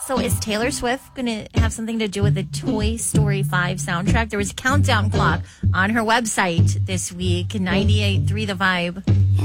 So is Taylor Swift going to have something to do with the Toy Story 5 soundtrack? There was a countdown clock on her website this week, 98.3 The Vibe.